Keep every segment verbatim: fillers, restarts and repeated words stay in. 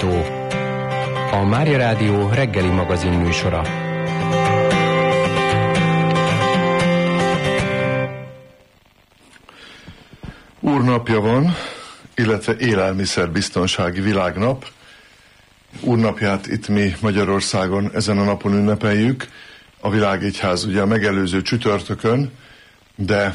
Világító, a Mária Rádió reggeli magazin műsora. Úrnapja van, illetve élelmiszerbiztonsági világnap. Úrnapját itt mi Magyarországon ezen a napon ünnepeljük. A Világegyház ugye a megelőző csütörtökön, de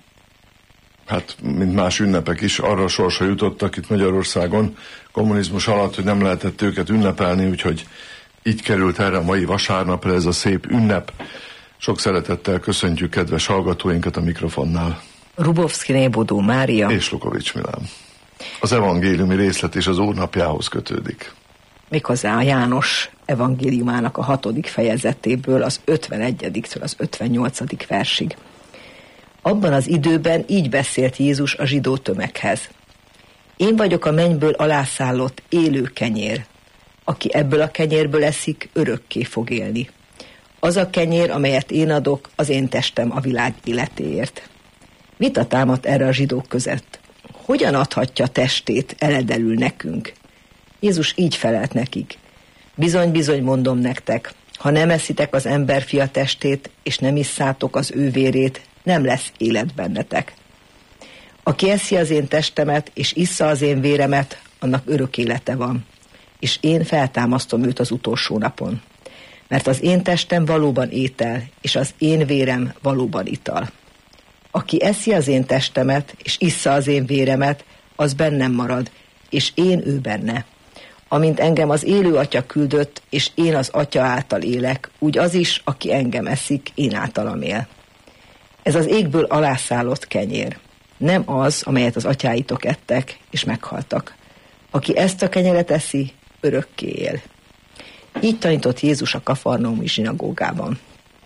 hát, mint más ünnepek is, arra sorsa jutottak itt Magyarországon kommunizmus alatt, hogy nem lehetett őket ünnepelni, úgyhogy így került erre a mai vasárnapra ez a szép ünnep. Sok szeretettel köszöntjük kedves hallgatóinkat a mikrofonnál. Rubovszkiné Bodó Mária és Lukovics Milán. Az evangéliumi részlet is az Úrnapjához kötődik. Méghozzá a János evangéliumának a hatodik fejezetéből az ötvenegyediktől az ötvennyolcadik versig. Abban az időben így beszélt Jézus a zsidó tömeghez. Én vagyok a mennyből alászállott élő kenyér. Aki ebből a kenyérből eszik, örökké fog élni. Az a kenyér, amelyet én adok, az én testem a világ életéért. Vita támadt erre a zsidók között. Hogyan adhatja testét eledelül nekünk? Jézus így felelt nekik. Bizony-bizony mondom nektek, ha nem eszitek az emberfia testét, és nem isszátok az ő vérét, nem lesz élet bennetek. Aki eszi az én testemet, és issza az én véremet, annak örök élete van. És én feltámasztom őt az utolsó napon. Mert az én testem valóban étel, és az én vérem valóban ital. Aki eszi az én testemet, és issza az én véremet, az bennem marad, és én ő benne. Amint engem az élő atya küldött, és én az atya által élek, úgy az is, aki engem eszik, én általam él. Ez az égből alászállott kenyér. Nem az, amelyet az atyáitok ettek, és meghaltak. Aki ezt a kenyeret eszi, örökké él. Így tanított Jézus a kafarnaumi zsinagógában.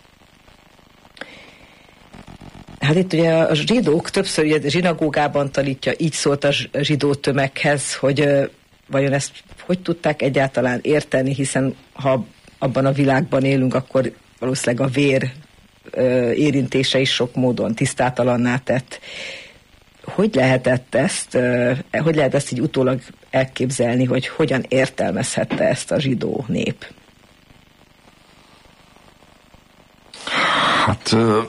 Hát itt ugye a zsidók többször ugye a zsinagógában tanítja, így szólt a zsidó tömeghez, hogy uh, vajon ezt hogy tudták egyáltalán érteni, hiszen ha abban a világban élünk, akkor valószínűleg a vér uh, érintése is sok módon tisztátalanná tett. Hogy lehetett ezt, uh, hogy lehet ezt így utólag elképzelni, hogy hogyan értelmezhette ezt a zsidó nép? Hát uh,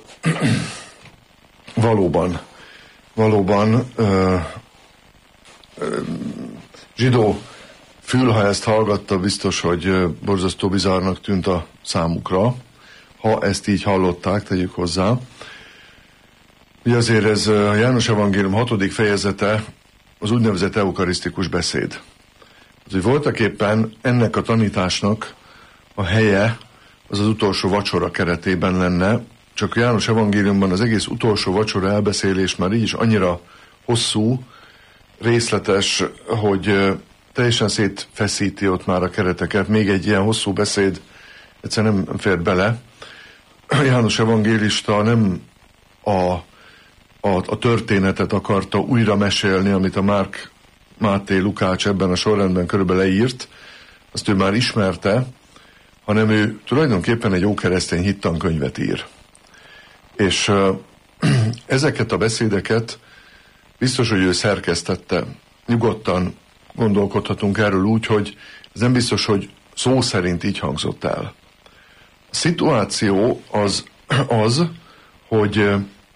valóban, valóban uh, uh, zsidó fül, ha ezt hallgatta, biztos, hogy uh, borzasztó bizarrnak tűnt a számukra, ha ezt így hallották, tegyük hozzá. Ugye azért ez a János evangélium hatodik fejezete az úgynevezett eukarisztikus beszéd. Az, hogy voltak éppen ennek a tanításnak a helye az az utolsó vacsora keretében lenne, csak a János evangéliumban az egész utolsó vacsora elbeszélés már így is annyira hosszú, részletes, hogy teljesen szétfeszíti ott már a kereteket. Még egy ilyen hosszú beszéd egyszerűen nem fér bele. A János evangélista nem a, a, a történetet akarta újra mesélni, amit a Márk, Máté, Lukács ebben a sorrendben körülbelül leírt, azt ő már ismerte, hanem ő tulajdonképpen egy ókeresztény hittankönyvet ír. És uh, ezeket a beszédeket biztos, hogy ő szerkesztette. Nyugodtan gondolkodhatunk erről úgy, hogy ez nem biztos, hogy szó szerint így hangzott el. A szituáció az, az hogy,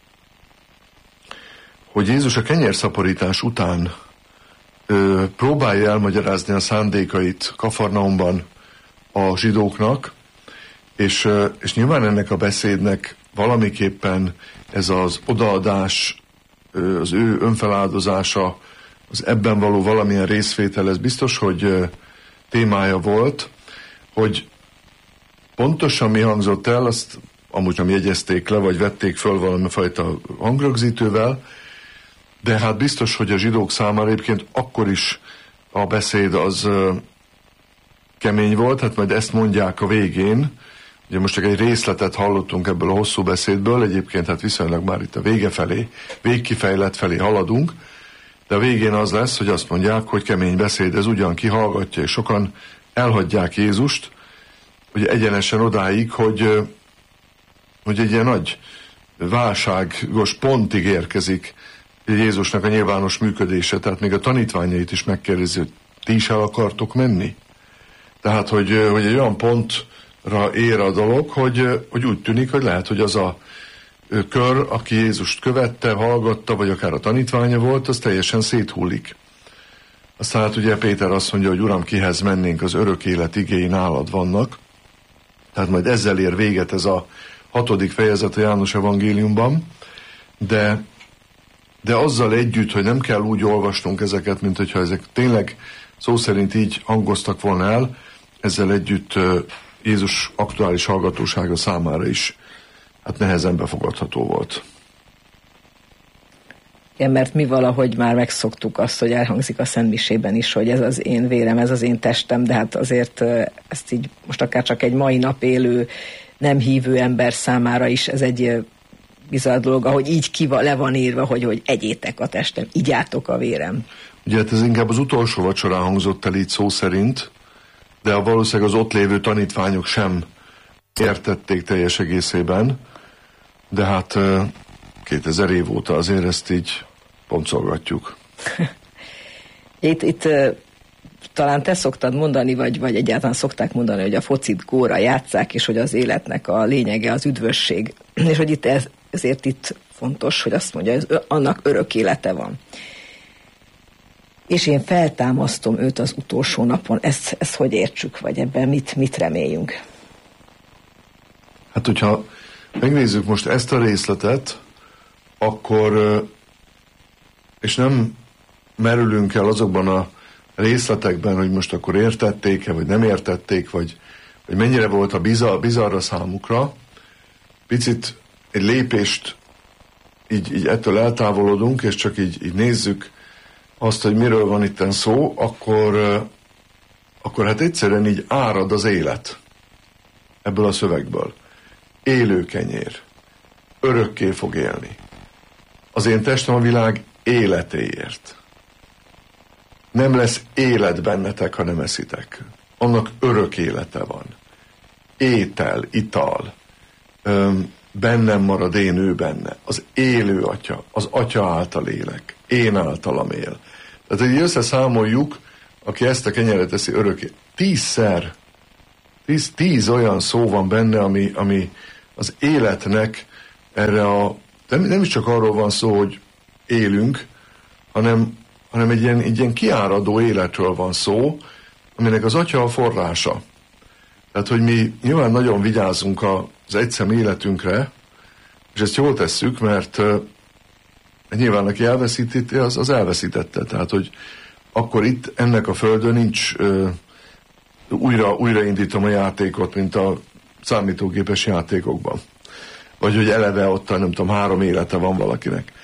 hogy Jézus a kenyérszaporítás után ö, próbálja elmagyarázni a szándékait Kafarnaumban a zsidóknak, és, és nyilván ennek a beszédnek valamiképpen ez az odaadás, az ő önfeláldozása, az ebben való valamilyen részvétel, ez biztos, hogy témája volt, hogy pontosan mi hangzott el, azt amúgy nem jegyezték le, vagy vették föl valami fajta hangrögzítővel, de hát biztos, hogy a zsidók számára egyébként akkor is a beszéd az kemény volt, hát majd ezt mondják a végén. Ugye most csak egy részletet hallottunk ebből a hosszú beszédből, egyébként hát viszonylag már itt a vége felé, végkifejlet felé haladunk, de a végén az lesz, hogy azt mondják, hogy kemény beszéd, ez ugyan kihallgatja, és sokan elhagyják Jézust, ugye egyenesen odáig, hogy, hogy egy ilyen nagy válságos pontig érkezik Jézusnak a nyilvános működése, tehát még a tanítványait is megkérdezi, hogy ti is el akartok menni? Tehát, hogy, hogy egy olyan pontra ér a dolog, hogy, hogy úgy tűnik, hogy lehet, hogy az a kör, aki Jézust követte, hallgatta, vagy akár a tanítványa volt, az teljesen széthullik. Aztán hát ugye Péter azt mondja, hogy Uram, kihez mennénk, az örök élet igéi nálad vannak. Tehát majd ezzel ér véget ez a hatodik fejezet a János evangéliumban, de, de azzal együtt, hogy nem kell úgy olvasnunk ezeket, mint hogyha ezek tényleg szó szerint így hangoztak volna el, ezzel együtt Jézus aktuális hallgatósága számára is hát nehezen befogadható volt. Igen, mert mi valahogy már megszoktuk azt, hogy elhangzik a szentmisében is, hogy ez az én vérem, ez az én testem, de hát azért ezt így most akár csak egy mai nap élő, nem hívő ember számára is ez egy bizarr dolog, ahogy így ki le van írva, hogy, hogy egyétek a testem, igyátok a vérem. Ugye hát ez inkább az utolsó vacsorán hangzott el így szó szerint, de a valószínűleg az ott lévő tanítványok sem értették teljes egészében, de hát kétezer év óta azért ezt így pontszolgatjuk. Itt, itt talán te szoktad mondani, vagy, vagy egyáltalán szokták mondani, hogy a focit góra játsszák, és hogy az életnek a lényege az üdvösség. És hogy itt ez, ezért itt fontos, hogy azt mondja, hogy annak örök élete van. És én feltámasztom őt az utolsó napon. Ezt, ezt hogy értsük, vagy ebben mit, mit reméljünk? Hát, hogyha megnézzük most ezt a részletet, akkor, és nem merülünk el azokban a részletekben, hogy most akkor értették-e, vagy nem értették, vagy, vagy mennyire volt a bizarr, bizarra számukra, picit egy lépést így, így ettől eltávolodunk, és csak így, így nézzük azt, hogy miről van itten szó, akkor, akkor hát egyszerűen így árad az élet ebből a szövegből. Élő kenyér. Örökké fog élni. Az én testem a világ életéért. Nem lesz élet bennetek, ha nem eszitek. Annak örök élete van. Étel, ital. Öm, bennem marad én, ő benne. Az élő atya, az atya által élek. Én általam él. Tehát, hogy összeszámoljuk, aki ezt a kenyeret eszi örökké. Tízszer, tíz, tíz olyan szó van benne, ami, ami az életnek erre a... Nem, nem is csak arról van szó, hogy élünk, hanem, hanem egy, ilyen, egy ilyen kiáradó életről van szó, aminek az atya a forrása. Tehát, hogy mi nyilván nagyon vigyázunk az egyszem életünkre, és ezt jól tesszük, mert uh, nyilván aki elveszíti, az, az elveszítette. Tehát, hogy akkor itt ennek a földön nincs uh, újra, újraindítom a játékot, mint a számítógépes játékokban. Vagy hogy eleve ott, nem tudom, három élete van valakinek.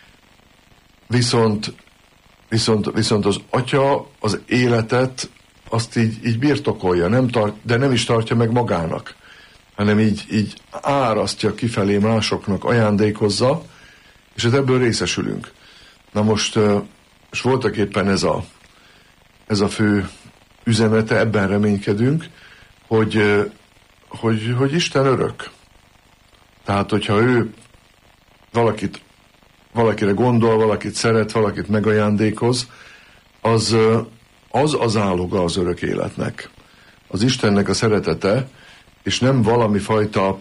Viszont, viszont, viszont az atya az életet azt így, így birtokolja, nem tart, de nem is tartja meg magának, hanem így, így árasztja kifelé másoknak, ajándékozza, és hát ebből részesülünk. Na most, és voltak éppen ez a, ez a fő üzenete, ebben reménykedünk, hogy, hogy, hogy Isten örök. Tehát, hogyha ő valakit, valakire gondol, valakit szeret, valakit megajándékoz, az az, az áloga az örök életnek. Az Istennek a szeretete, és nem valami fajta,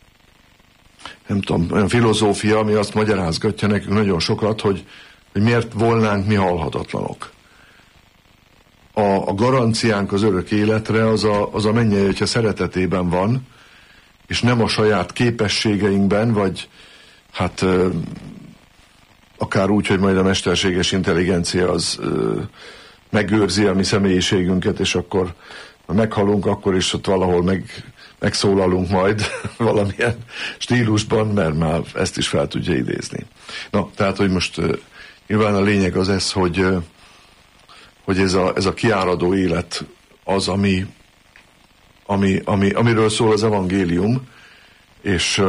nem tudom, olyan filozófia, ami azt magyarázgatja nekünk nagyon sokat, hogy, hogy miért volnánk mi halhatatlanok. A, a garanciánk az örök életre az a, az a mennyei Atya szeretetében van, és nem a saját képességeinkben, vagy hát ö, akár úgy, hogy majd a mesterséges intelligencia az ö, megőrzi a mi személyiségünket, és akkor ha meghalunk, akkor is ott valahol meg, megszólalunk majd valamilyen stílusban, mert már ezt is fel tudja idézni. Na, tehát, hogy most ö, nyilván a lényeg az ez, hogy, ö, hogy ez a, ez a kiáradó élet az, ami Ami, ami, amiről szól az evangélium, és,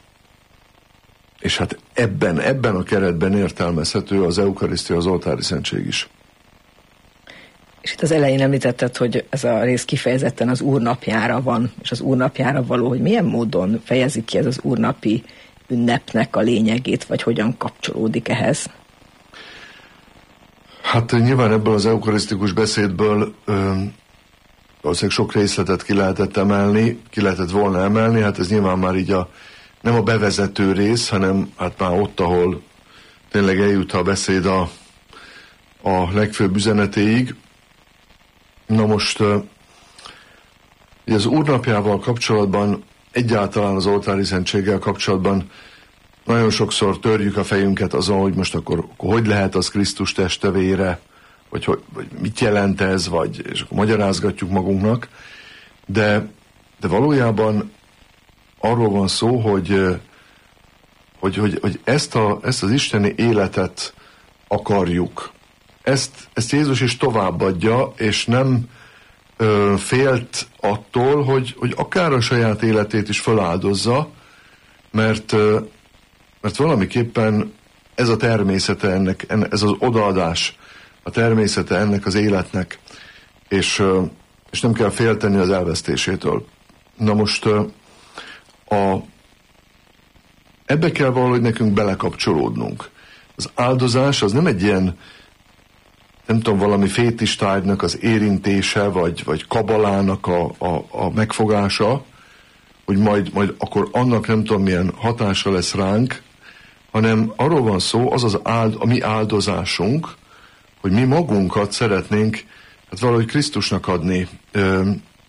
és hát ebben, ebben a keretben értelmezhető az eukarisztia, az oltári szentség is. És itt az elején említetted, hogy ez a rész kifejezetten az Úr napjára van, és az Úr napjára való, hogy milyen módon fejezik ki ez az úrnapi ünnepnek a lényegét, vagy hogyan kapcsolódik ehhez? Hát nyilván ebből az eukarisztikus beszédből ö, valószínűleg sok részletet ki lehetett emelni, ki lehetett volna emelni, hát ez nyilván már így a, nem a bevezető rész, hanem hát már ott, ahol tényleg eljut a beszéd a, a legfőbb üzenetéig. Na most ö, az úrnapjával kapcsolatban, egyáltalán az oltári szentséggel kapcsolatban nagyon sokszor törjük a fejünket azon, hogy most akkor, akkor hogy lehet az Krisztus teste vére, vagy, hogy, vagy mit jelent ez, vagy, és akkor magyarázgatjuk magunknak, de, de valójában arról van szó, hogy, hogy, hogy, hogy ezt, a, ezt az isteni életet akarjuk. Ezt, ezt Jézus is továbbadja, és nem ö, félt attól, hogy, hogy akár a saját életét is feláldozza, mert ö, Mert valamiképpen ez a természete ennek, ez az odaadás, a természete ennek az életnek, és, és nem kell félteni az elvesztésétől. Na most a, ebbe kell valahogy nekünk belekapcsolódnunk. Az áldozás az nem egy ilyen, nem tudom, valami fétistárgynak az érintése, vagy, vagy kabalának a, a, a megfogása, hogy majd, majd akkor annak nem tudom milyen hatása lesz ránk, hanem arról van szó, az az áld, a mi áldozásunk, hogy mi magunkat szeretnénk hát valahogy Krisztusnak adni, ö,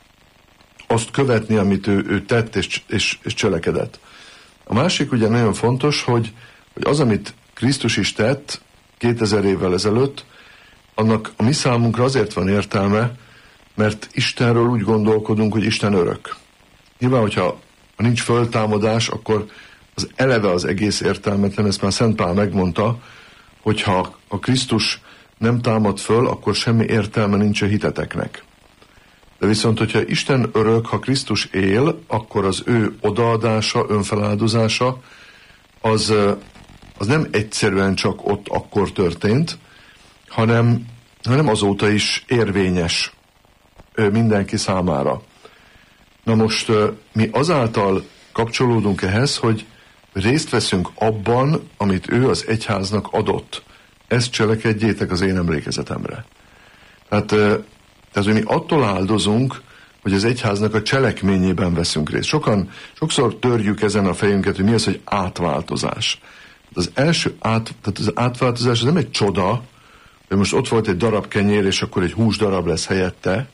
azt követni, amit ő, ő tett és, és, és cselekedett. A másik ugye nagyon fontos, hogy, hogy az, amit Krisztus is tett kétezer évvel ezelőtt, annak a mi számunkra azért van értelme, mert Istenről úgy gondolkodunk, hogy Isten örök. Nyilván, hogyha ha nincs föltámadás, akkor az eleve az egész értelmetlen, ezt már Szent Pál megmondta, hogyha a Krisztus nem támad föl, akkor semmi értelme nincs a hiteteknek. De viszont, hogyha Isten örök, ha Krisztus él, akkor az ő odaadása, önfeláldozása, az, az nem egyszerűen csak ott akkor történt, hanem, hanem azóta is érvényes mindenki számára. Na most mi azáltal kapcsolódunk ehhez, hogy részt veszünk abban, amit ő az egyháznak adott. Ezt cselekedjétek az én emlékezetemre. Tehát, tehát hogy mi attól áldozunk, hogy az egyháznak a cselekményében veszünk részt. Sokan, sokszor törjük ezen a fejünket, hogy mi az, hogy átváltozás. Az első át, tehát az átváltozás az nem egy csoda, hogy most ott volt egy darab kenyér, és akkor egy húsdarab lesz helyette,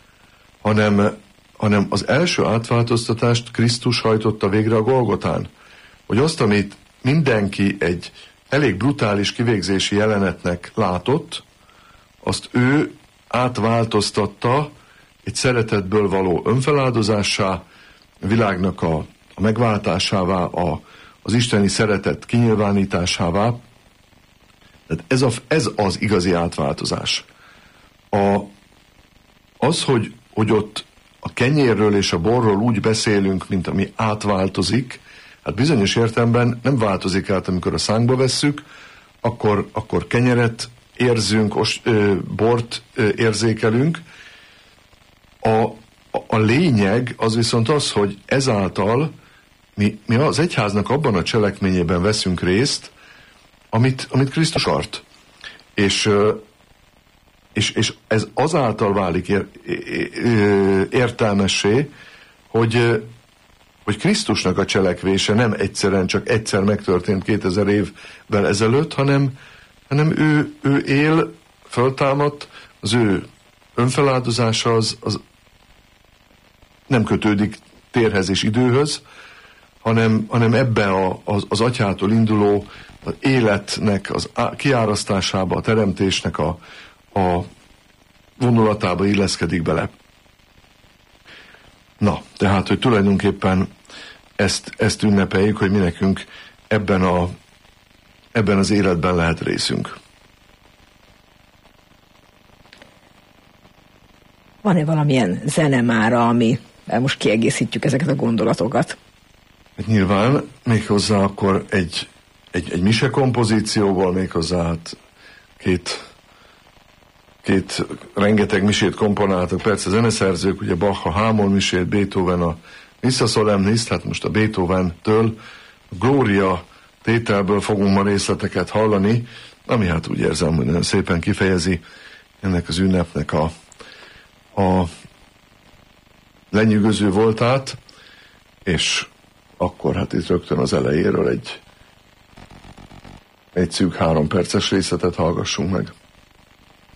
hanem, hanem az első átváltoztatást Krisztus hajtotta végre a Golgotán. Hogy azt, amit mindenki egy elég brutális kivégzési jelenetnek látott, azt ő átváltoztatta egy szeretetből való önfeláldozássá, a világnak a, a megváltásává, a, az isteni szeretet kinyilvánításává. Tehát ez, a, ez az igazi átváltozás. A, az, hogy, hogy ott a kenyérről és a borról úgy beszélünk, mint ami átváltozik, hát bizonyos értelemben nem változik át, amikor a szánkba vesszük, akkor, akkor kenyeret érzünk, os, ö, bort ö, érzékelünk. A, a, a lényeg az viszont az, hogy ezáltal mi, mi az egyháznak abban a cselekményében veszünk részt, amit, amit Krisztus akart. És, és, és ez azáltal válik ér, értelmessé, hogy, hogy Krisztusnak a cselekvése nem egyszerűen csak egyszer megtörtént kétezer évvel ezelőtt, hanem, hanem ő, ő él, föltámadt, az ő önfeláldozása az, az nem kötődik térhez és időhöz, hanem, hanem ebbe a, az, az atyától induló az életnek az kiárasztásába, a teremtésnek a, a vonulatába illeszkedik bele. Na, tehát, hogy tulajdonképpen ezt, ezt ünnepeljük, hogy mi nekünk ebben, a, ebben az életben lehet részünk. Van-e valamilyen zenemára, ami most kiegészítjük ezeket a gondolatokat? Hát nyilván, méghozzá akkor egy, egy, egy mise kompozícióval, méghozzá hát két, két rengeteg misét komponáltak, persze zeneszerzők, ugye Bach a Hámol misét, Beethoven a Missa Solemnis, hát most a Beethoven-től a Gloria tételből fogunk ma részleteket hallani, ami hát úgy érzem, hogy nagyon szépen kifejezi ennek az ünnepnek a, a lenyűgöző voltát, és akkor hát itt rögtön az elejéről egy, egy szűk három perces részletet hallgassunk meg.